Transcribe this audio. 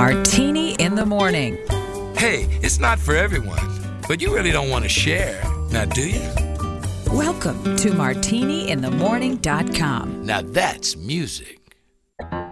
Martini in the Morning. Hey, it's not for everyone, but you really don't want to share, now do you? Welcome to martiniinthemorning.com. Now that's music.